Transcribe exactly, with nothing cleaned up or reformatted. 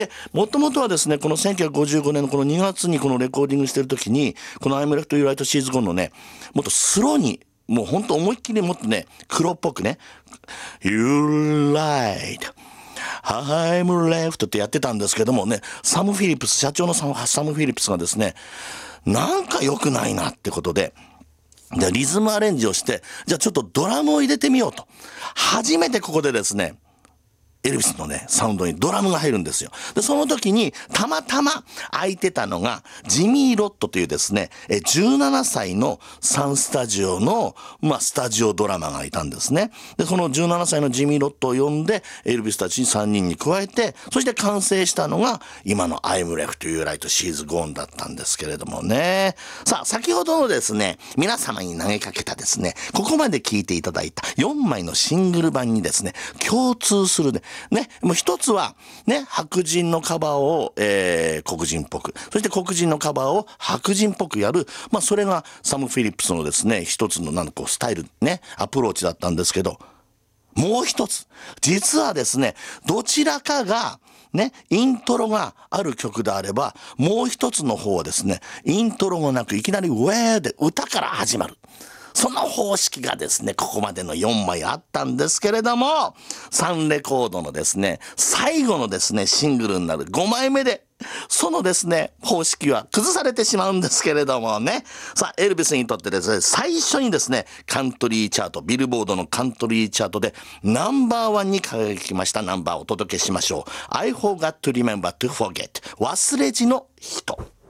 もともとはですね、このせんきゅうひゃくごじゅうごねんのこのにがつにこのレコーディングしてる時に、この I'm Left You Right She's Gone のね、もっとスローに、もうほんと思いっきりもっとね、黒っぽくね、You're right, I'm left ってやってたんですけどもね、サム・フィリップス、社長のサム、サムフィリップスがですね、なんか良くないなってことで、じゃあリズムアレンジをして、じゃあちょっとドラムを入れてみようと。初めてここでですね、エルビスのね、サウンドにドラムが入るんですよ。で、その時に、たまたま空いてたのが、ジミー・ロットというですね、じゅうななさいのサンスタジオの、まあ、スタジオドラマがいたんですね。で、そのじゅうななさいのジミー・ロットを呼んで、エルビスたちにさんにんに加えて、そして完成したのが、今の I'm Left You Right She's Gone だったんですけれどもね。さあ、先ほどのですね、皆様に投げかけたですね、ここまで聴いていただいたよんまいのシングル版にですね、共通するね、ね、もう一つは、ね、白人のカバーを、えー、黒人っぽく、そして黒人のカバーを白人っぽくやる、まあ、それがサム・フィリップスのですね、一つのなんかこうスタイル、ね、アプローチだったんですけど、もう一つ、実はですね、どちらかが、ね、イントロがある曲であれば、もう一つの方はですね、イントロがなく、いきなりウェーで歌から始まる。その方式がですね、ここまでのよんまいあったんですけれども、サンレコードのですね、最後のですね、シングルになるごまいめで、そのですね、方式は崩されてしまうんですけれどもね。さあ、エルビスにとってですね、最初にですね、カントリーチャート、ビルボードのカントリーチャートでナンバーワンに輝きましたナンバーをお届けしましょう。I forgot to remember to forget 忘れじの人。